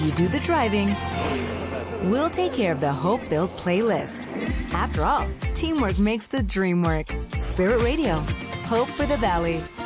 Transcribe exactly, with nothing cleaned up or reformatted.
You do the driving. We'll take care of the hope-built playlist. After all, teamwork makes the dream work. Spirit Radio. Hope for the Valley.